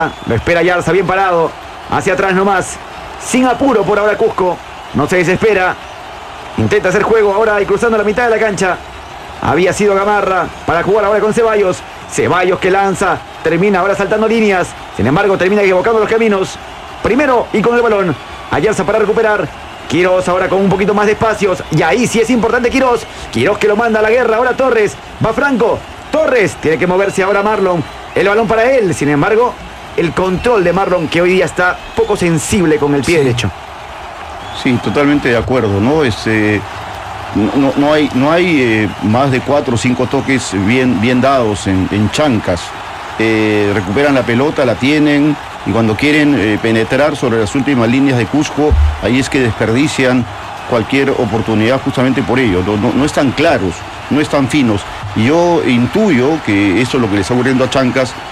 Lo espera Yarza, bien parado. Hacia atrás nomás. Sin apuro por ahora Cusco. No se desespera. Intenta hacer juego ahora y cruzando la mitad de la cancha. Había sido Gamarra para jugar ahora con Ceballos. Ceballos que lanza. Termina ahora saltando líneas. Sin embargo, termina equivocando los caminos. Primero y con el balón. Ayarza para recuperar. Quirós ahora con un poquito más de espacios. Y ahí sí es importante Quirós. Quirós que lo manda a la guerra. Ahora Torres. Va Franco. Torres. Tiene que moverse ahora Marlon. El balón para él. Sin embargo, el control de Marlon que hoy día está poco sensible con el pie derecho. Sí, totalmente de acuerdo, ¿no? No hay más de 4 o 5 toques bien dados en Chancas. Recuperan la pelota, la tienen, y cuando quieren penetrar sobre las últimas líneas de Cusco, ahí es que desperdician cualquier oportunidad justamente por ello. No están claros, no están finos. Y yo intuyo que eso es lo que le está ocurriendo a Chancas